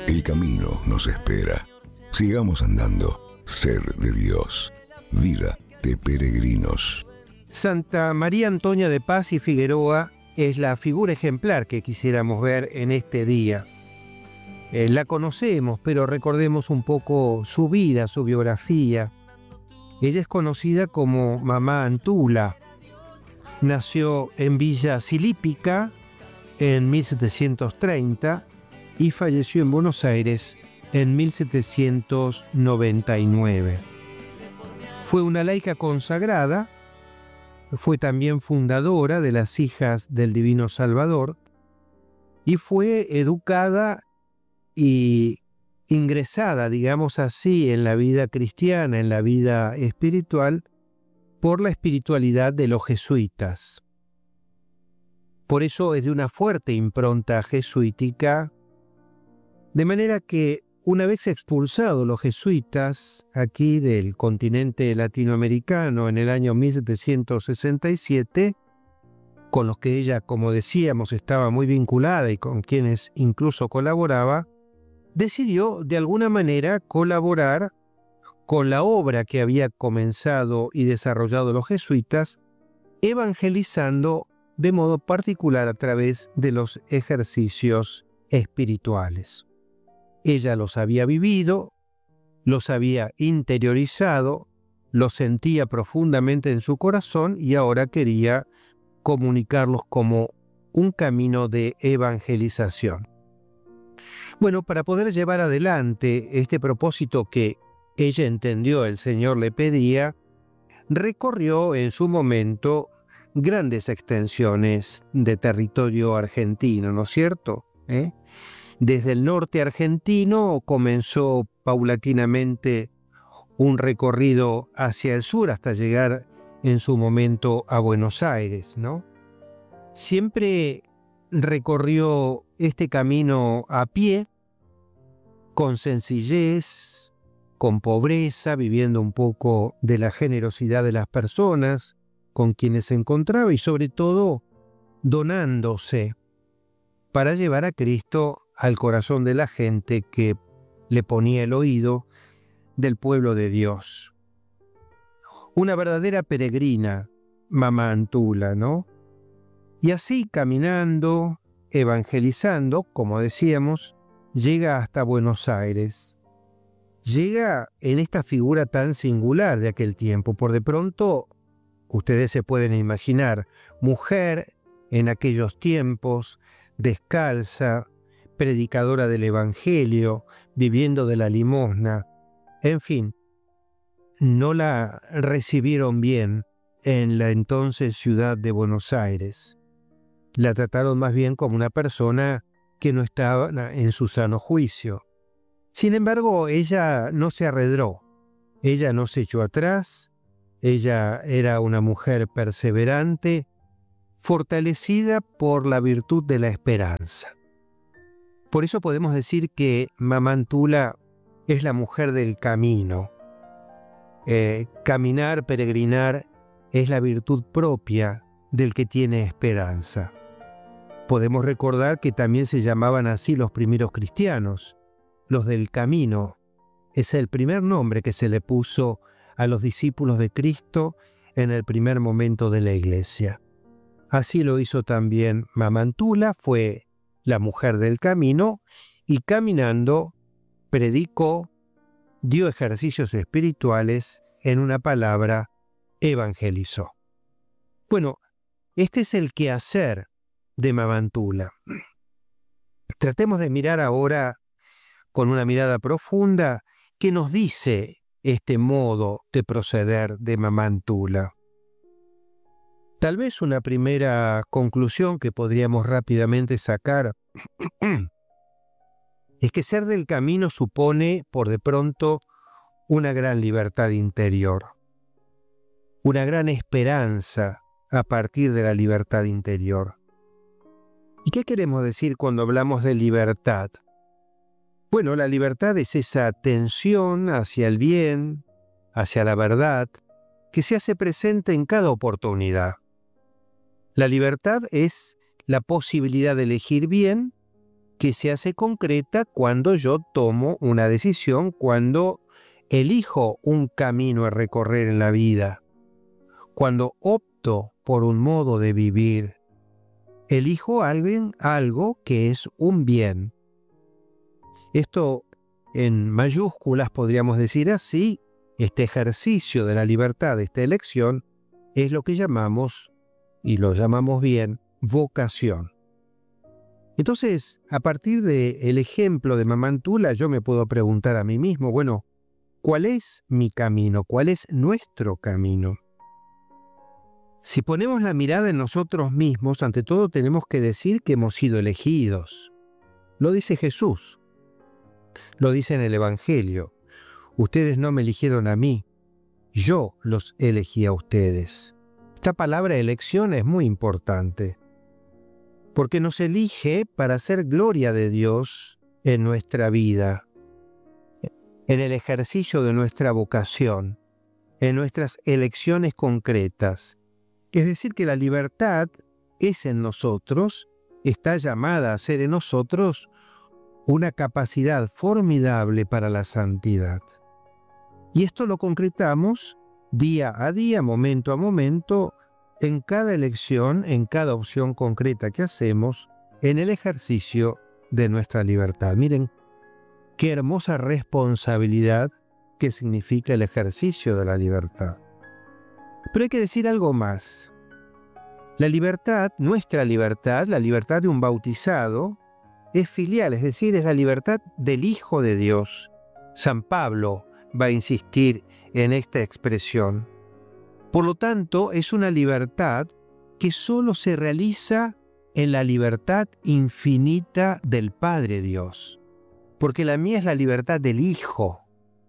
El camino nos espera. Sigamos andando. Ser de Dios. Vida de peregrinos. Santa María Antonia de Paz y Figueroa es la figura ejemplar que quisiéramos ver en este día. La conocemos, pero recordemos un poco su vida, su biografía. Ella es conocida como Mamá Antula. Nació en Villa Silípica en 1730 y falleció en Buenos Aires en 1799. Fue una laica consagrada, fue también fundadora de las Hijas del Divino Salvador y fue educada y ingresada, digamos así, en la vida cristiana, en la vida espiritual, por la espiritualidad de los jesuitas. Por eso es de una fuerte impronta jesuítica, de manera que una vez expulsados los jesuitas aquí del continente latinoamericano en el año 1767, con los que ella, como decíamos, estaba muy vinculada y con quienes incluso colaboraba, decidió de alguna manera colaborar con la obra que había comenzado y desarrollado los jesuitas, evangelizando de modo particular a través de los ejercicios espirituales. Ella los había vivido, los había interiorizado, los sentía profundamente en su corazón y ahora quería comunicarlos como un camino de evangelización. Bueno, para poder llevar adelante este propósito que ella entendió el Señor le pedía, recorrió en su momento grandes extensiones de territorio argentino, ¿no es cierto? Desde el norte argentino comenzó paulatinamente un recorrido hacia el sur hasta llegar en su momento a Buenos Aires, ¿no? Siempre recorrió este camino a pie, con sencillez, con pobreza, viviendo un poco de la generosidad de las personas con quienes se encontraba y sobre todo donándose para llevar a Cristo al corazón de la gente que le ponía el oído del pueblo de Dios. Una verdadera peregrina, Mamá Antula, ¿no? Y así caminando, evangelizando, como decíamos, llega hasta Buenos Aires. Llega en esta figura tan singular de aquel tiempo. Por de pronto, ustedes se pueden imaginar, mujer en aquellos tiempos, descalza, predicadora del Evangelio, viviendo de la limosna. En fin, no la recibieron bien en la entonces ciudad de Buenos Aires. La trataron más bien como una persona que no estaba en su sano juicio. Sin embargo, ella no se arredró, ella no se echó atrás, ella era una mujer perseverante, fortalecida por la virtud de la esperanza. Por eso podemos decir que Mamá Antula es la mujer del camino. Caminar, peregrinar, es la virtud propia del que tiene esperanza. Podemos recordar que también se llamaban así los primeros cristianos, los del camino. Es el primer nombre que se le puso a los discípulos de Cristo en el primer momento de la Iglesia. Así lo hizo también Mamá Antula, fue la mujer del camino y caminando predicó, dio ejercicios espirituales, en una palabra, evangelizó. Bueno, este es el quehacer de Mamá Antula. Tratemos de mirar ahora con una mirada profunda qué nos dice este modo de proceder de Mamá Antula. Tal vez una primera conclusión que podríamos rápidamente sacar es que ser del camino supone, por de pronto, una gran libertad interior, una gran esperanza a partir de la libertad interior. ¿Y qué queremos decir cuando hablamos de libertad? Bueno, la libertad es esa tensión hacia el bien, hacia la verdad, que se hace presente en cada oportunidad. La libertad es la posibilidad de elegir bien que se hace concreta cuando yo tomo una decisión, cuando elijo un camino a recorrer en la vida, cuando opto por un modo de vivir, elijo algo que es un bien. Esto en mayúsculas podríamos decir así, este ejercicio de la libertad, esta elección, es lo que llamamos, y lo llamamos bien, vocación. Entonces, a partir del ejemplo de Mamantula, yo me puedo preguntar a mí mismo, bueno, ¿cuál es mi camino? ¿Cuál es nuestro camino? Si ponemos la mirada en nosotros mismos, ante todo tenemos que decir que hemos sido elegidos. Lo dice Jesús, lo dice en el Evangelio. Ustedes no me eligieron a mí, yo los elegí a ustedes. Esta palabra elección es muy importante, porque nos elige para hacer gloria de Dios en nuestra vida, en el ejercicio de nuestra vocación, en nuestras elecciones concretas. Es decir, que la libertad es en nosotros, está llamada a ser en nosotros una capacidad formidable para la santidad. Y esto lo concretamos día a día, momento a momento, en cada elección, en cada opción concreta que hacemos, en el ejercicio de nuestra libertad. Miren, qué hermosa responsabilidad que significa el ejercicio de la libertad. Pero hay que decir algo más. La libertad, nuestra libertad, la libertad de un bautizado, es filial, es decir, es la libertad del Hijo de Dios. San Pablo va a insistir en esta expresión. Por lo tanto, es una libertad que solo se realiza en la libertad infinita del Padre Dios. Porque la mía es la libertad del Hijo.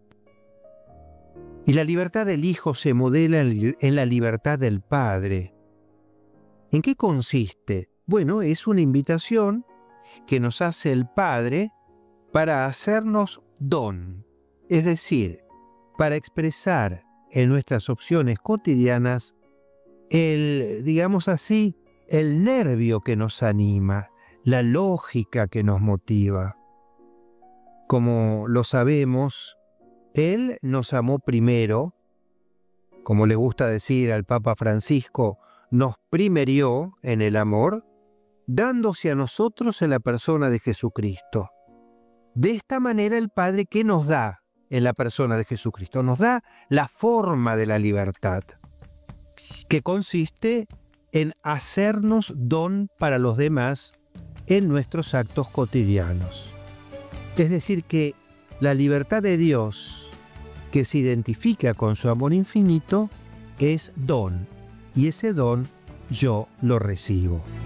Y la libertad del Hijo se modela en la libertad del Padre. ¿En qué consiste? Bueno, es una invitación que nos hace el Padre para hacernos don, es decir, para expresar en nuestras opciones cotidianas digamos así, el nervio que nos anima, la lógica que nos motiva. Como lo sabemos, Él nos amó primero, como le gusta decir al Papa Francisco, nos primerió en el amor, dándose a nosotros en la persona de Jesucristo. De esta manera el Padre, ¿qué nos da en la persona de Jesucristo? Nos da la forma de la libertad, que consiste en hacernos don para los demás en nuestros actos cotidianos. Es decir, que la libertad de Dios, que se identifica con su amor infinito, es don, y ese don yo lo recibo.